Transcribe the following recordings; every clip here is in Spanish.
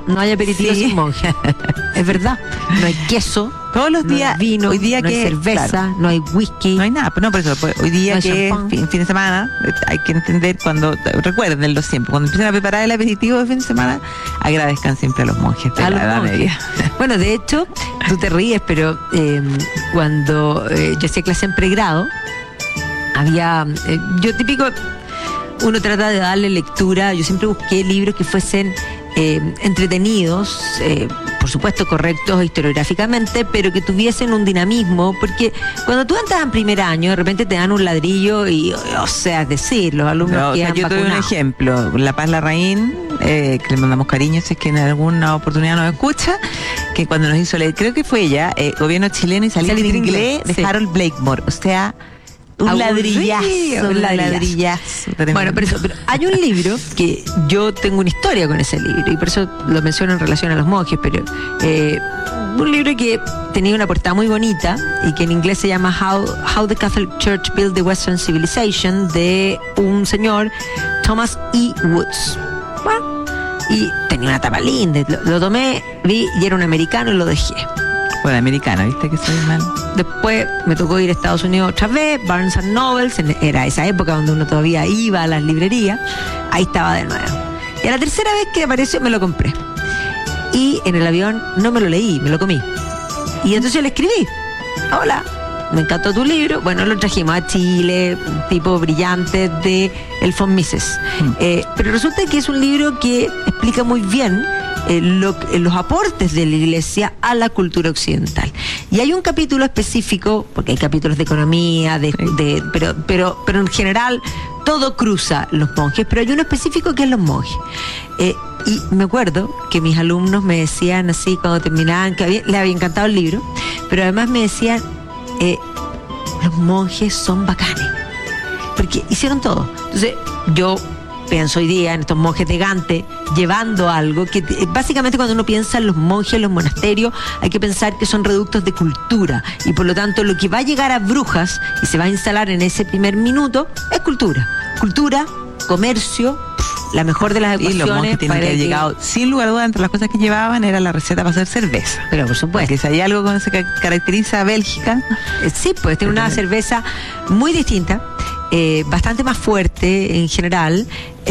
no hay aperitivo sin monje. Es verdad. No hay queso. Todos los días, no hay vino, hoy día no que hay cerveza, claro, no hay whisky. No hay nada, no, por eso, hoy día no hay que champán. es fin de semana, hay que entender recuérdenlo siempre, cuando empiecen a preparar el aperitivo de fin de semana, agradezcan siempre a los monjes de la Edad Media. Bueno, de hecho, tú te ríes, pero cuando yo hacía clase en pregrado, había, yo típico, uno trata de darle lectura, yo siempre busqué libros que fuesen entretenidos, por supuesto correctos historiográficamente, pero que tuviesen un dinamismo, porque cuando tú entras en primer año, de repente te dan un ladrillo y, o sea, es decir, los alumnos quedan yo te doy un vacunados. ejemplo, La Paz Larraín, que le mandamos cariño, si es que en alguna oportunidad nos escucha, que cuando nos hizo leer, creo que fue ella, Gobierno Chileno y Salir de Inglés, de sí. Harold Blakemore, o sea, un ladrillazo. Bueno, pero hay un libro que yo tengo una historia con ese libro y por eso lo menciono en relación a los monjes, pero un libro que tenía una portada muy bonita y que en inglés se llama How the Catholic Church Built the Western Civilization, de un señor, Thomas E. Woods. Bueno, y tenía una tapa linda, lo tomé, vi y era un americano y lo dejé. Bueno, americano, ¿viste que soy mal? Después me tocó ir a Estados Unidos otra vez, Barnes & Nobles, era esa época donde uno todavía iba a las librerías, ahí estaba de nuevo. Y a la tercera vez que apareció me lo compré. Y en el avión no me lo leí, me lo comí. Y entonces le escribí, hola, me encantó tu libro. Bueno, lo trajimos a Chile, un tipo brillante de El Font Mises. Pero resulta que es un libro que explica muy bien los aportes de la Iglesia a la cultura occidental. Y hay un capítulo específico, porque hay capítulos de economía, pero en general todo cruza los monjes, pero hay uno específico que es los monjes. Y me acuerdo que mis alumnos me decían así cuando terminaban, que les había encantado el libro, pero además me decían, los monjes son bacanes, porque hicieron todo. Entonces yo pienso hoy día en estos monjes de Gante llevando algo que básicamente cuando uno piensa en los monjes, en los monasterios, hay que pensar que son reductos de cultura y por lo tanto lo que va a llegar a Brujas y se va a instalar en ese primer minuto es cultura, comercio, la mejor de las ecuaciones. Y los monjes tienen que haber llegado, sin lugar a dudas, entre las cosas que llevaban era la receta para hacer cerveza. Pero por supuesto. Porque si hay algo con eso que caracteriza a Bélgica. Sí, pues tiene una cerveza muy distinta, bastante más fuerte en general,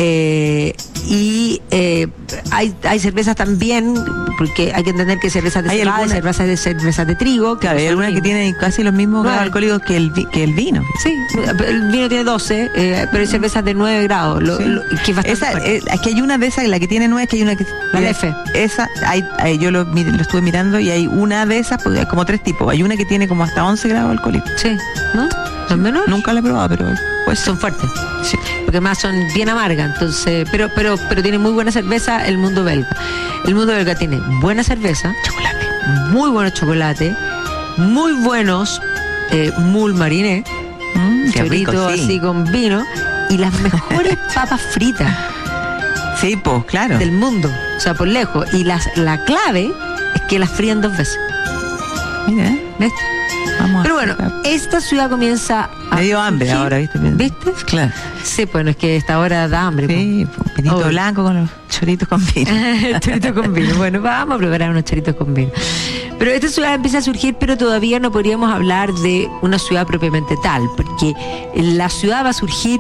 y hay cervezas también, porque hay que entender que cervezas de cebada, cervezas de trigo. Claro, hay algunas que tienen casi los mismos grados alcohólicos que el vino. Sí, el vino tiene 12, pero hay cervezas de 9 grados, que es bastante es que hay una de esas, la que tiene 9, que hay una que... La Lefe. Esa, yo lo estuve mirando y hay una de esas, porque hay como 3 tipos. Hay una que tiene como hasta 11 grados alcohólicos. Sí, ¿no? ¿Son menos? Nunca la he probado, pero pues son fuertes. Sí. Porque además son bien amargas, entonces, pero tiene muy buena cerveza el mundo belga. El mundo belga tiene buena cerveza, chocolate, muy buenos chocolate, muy buenos moules marinés, choritos así con vino, y las mejores papas fritas. Sí, pues, claro. Del mundo, o sea, por lejos. Y la clave es que las frían 2 veces. Mira, ¿ves? Vamos. Pero bueno, esta ciudad comienza a... Me dio hambre surgir. ahora, ¿viste? ¿Viste? Claro. Sí, pues no es que esta hora da hambre. Sí, pues, vinito blanco con los choritos con vino. Choritos con vino. Bueno, vamos a preparar unos choritos con vino. Pero esta ciudad empieza a surgir, pero todavía no podríamos hablar de una ciudad propiamente tal, porque la ciudad va a surgir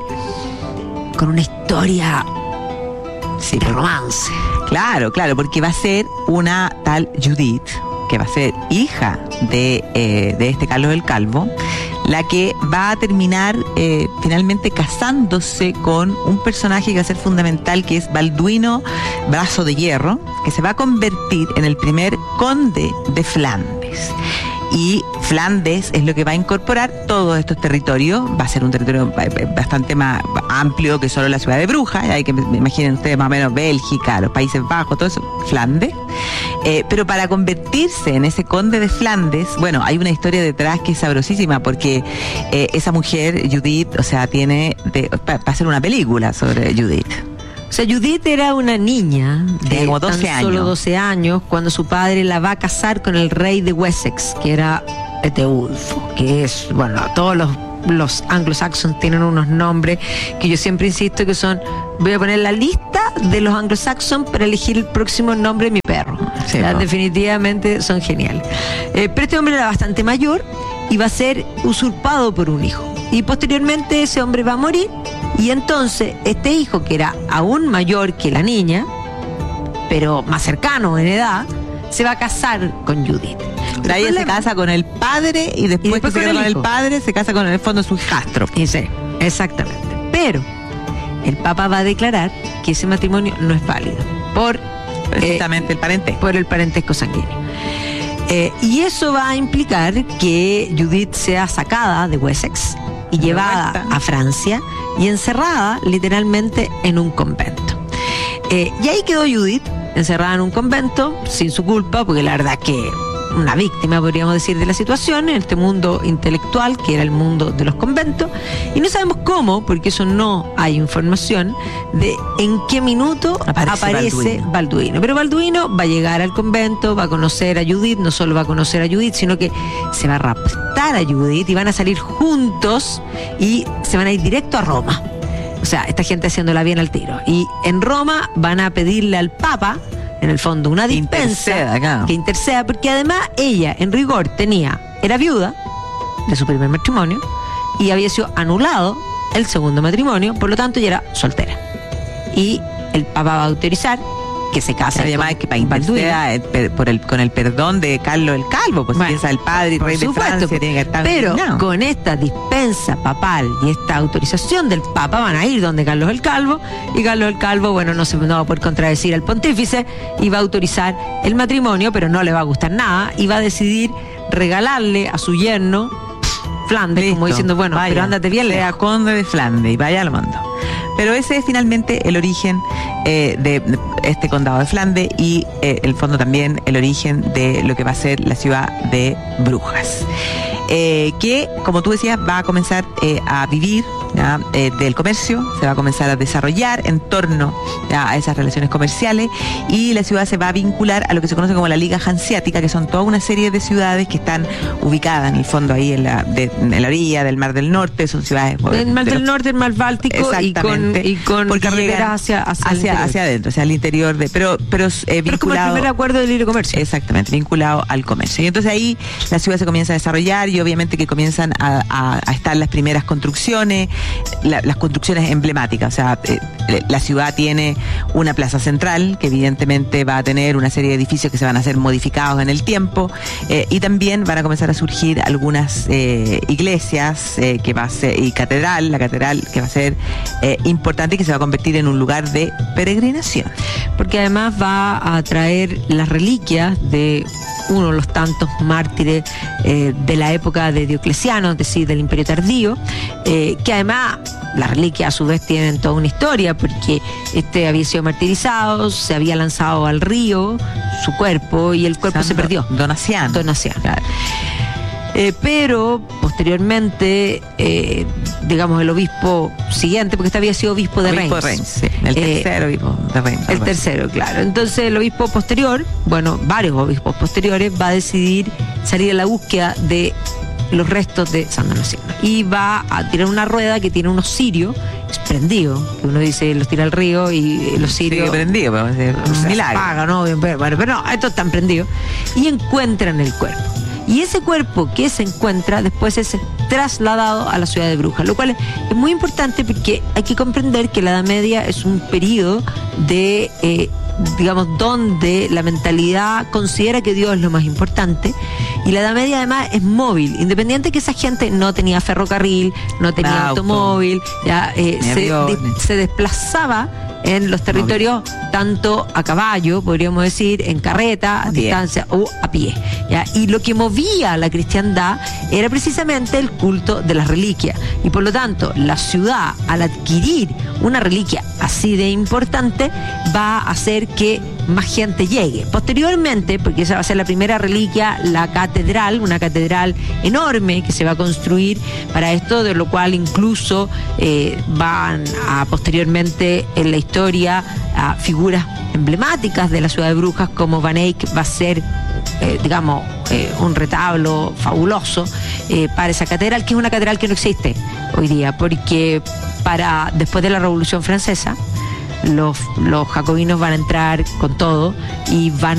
con una historia de romance. Claro, porque va a ser una tal Judith, que va a ser hija de este Carlos el Calvo, la que va a terminar finalmente casándose con un personaje que va a ser fundamental, que es Balduino Brazo de Hierro, que se va a convertir en el primer conde de Flandes. Y Flandes es lo que va a incorporar todos estos territorios. Va a ser un territorio bastante más amplio que solo la ciudad de Brujas. Hay que imaginen ustedes más o menos Bélgica, los Países Bajos, todo eso, Flandes. Pero para convertirse en ese conde de Flandes, bueno, hay una historia detrás que es sabrosísima, porque esa mujer, Judith, o sea, va a hacer una película sobre Judith. O sea, Judith era una niña de como 12 años. Solo 12 años cuando su padre la va a casar con el rey de Wessex, que era Eteulfo, que es, bueno, todos los anglosaxons tienen unos nombres que yo siempre insisto que son, voy a poner la lista de los anglosaxons para elegir el próximo nombre de mi Sí, Ya, po. definitivamente son geniales. Pero este hombre era bastante mayor y va a ser usurpado por un hijo. Y posteriormente ese hombre va a morir y entonces este hijo, que era aún mayor que la niña, pero más cercano en edad, se va a casar con Judith. O sea, ella se casa con el padre y después que se casa con el hijo. padre, se casa con el fondo su hijastro. Y sí, exactamente. Pero el Papa va a declarar que ese matrimonio no es válido por Precisamente el parentesco. por el parentesco sanguíneo. Y eso va a implicar que Judith sea sacada de Wessex y llevada vuelta. a Francia y encerrada literalmente en un convento. Y ahí quedó Judith, encerrada en un convento, sin su culpa, porque la verdad que una víctima, podríamos decir, de la situación en este mundo intelectual, que era el mundo de los conventos, y no sabemos cómo, porque eso no hay información, de en qué minuto aparece Balduino. Pero Balduino va a llegar al convento, va a conocer a Judith, no solo va a conocer a Judith, sino que se va a raptar a Judith y van a salir juntos y se van a ir directo a Roma. O sea, esta gente haciéndola bien al tiro. Y en Roma van a pedirle al Papa, en el fondo, una dispensa Interceda, claro. que interceda, porque además ella, en rigor, era viuda de su primer matrimonio y había sido anulado el segundo matrimonio, por lo tanto ella era soltera. Y el Papa va a autorizar que se case Además que para con Balduino. interceder con el perdón de Carlos el Calvo, pues Bueno, piensa el padre y por rey de supuesto, Francia, tiene que estar pero indignado. con esta dispensa papal y esta autorización del Papa van a ir donde Carlos el Calvo, y Carlos el Calvo, bueno, no va a poder contradecir al pontífice y va a autorizar el matrimonio, pero no le va a gustar nada y va a decidir regalarle a su yerno Flandes, como Listo, diciendo, bueno, vaya, pero ándate bien sea lejos. conde de Flandes y vaya al mundo. Pero ese es finalmente el origen de este condado de Flandes y el fondo también el origen de lo que va a ser la ciudad de Brujas. Que, como tú decías, va a comenzar a vivir ¿ya? Del comercio, se va a comenzar a desarrollar en torno ¿ya? A esas relaciones comerciales, y la ciudad se va a vincular a lo que se conoce como la Liga Hanseática, que son toda una serie de ciudades que están ubicadas en el fondo ahí en la orilla del Mar del Norte, son ciudades... El Mar de del los- Norte, el Mar Báltico y con porque carreteras llegan hacia adentro, hacia el interior de, pero Pero es como el vinculado. primer acuerdo de libre comercio. Exactamente, vinculado al comercio. Y entonces ahí la ciudad se comienza a desarrollar y obviamente que comienzan a estar las primeras construcciones, las construcciones emblemáticas. O sea, la ciudad tiene una plaza central que evidentemente va a tener una serie de edificios que se van a ser modificados en el tiempo, y también van a comenzar a surgir algunas iglesias que va a ser, y la catedral que va a ser importante y que se va a convertir en un lugar de peregrinación. Porque además va a traer las reliquias de uno de los tantos mártires de la época de Diocleciano, es decir, del Imperio Tardío, que además las reliquias a su vez tienen toda una historia, porque este había sido martirizado, se había lanzado al río su cuerpo y el cuerpo se perdió. Donaciano. Claro. Pero posteriormente, digamos, el obispo siguiente, porque este había sido obispo de Reims. Sí, el tercer obispo de Reims. El tercero, claro. Entonces el obispo posterior, bueno, varios obispos posteriores, va a decidir salir a la búsqueda de los restos de San Donaciano. Y va a tirar una rueda que tiene unos cirios prendidos, que uno dice los tira al río y los cirios... Sigue prendido, pero es o un sea, milagro. se apaga, ¿no? Bueno, pero no, estos están prendidos. Y encuentran el cuerpo. Y ese cuerpo que se encuentra después es trasladado a la ciudad de Brujas, lo cual es muy importante porque hay que comprender que la Edad Media es un periodo de, digamos, donde la mentalidad considera que Dios es lo más importante, y la Edad Media además es móvil, independiente que esa gente no tenía ferrocarril, no tenía automóvil, ya se desplazaba en los territorios tanto a caballo, podríamos decir, en carreta, a distancia o a pie, ¿ya? Y lo que movía a la cristiandad era precisamente el culto de las reliquias, y por lo tanto la ciudad, al adquirir una reliquia así de importante, va a hacer que más gente llegue. Posteriormente, porque esa va a ser la primera reliquia, la catedral, una catedral enorme que se va a construir para esto, de lo cual incluso van a posteriormente en la historia a figuras emblemáticas de la ciudad de Brujas, como Van Eyck va a ser digamos un retablo fabuloso para esa catedral, que es una catedral que no existe hoy día, porque después de la Revolución Francesa los jacobinos van a entrar con todo y van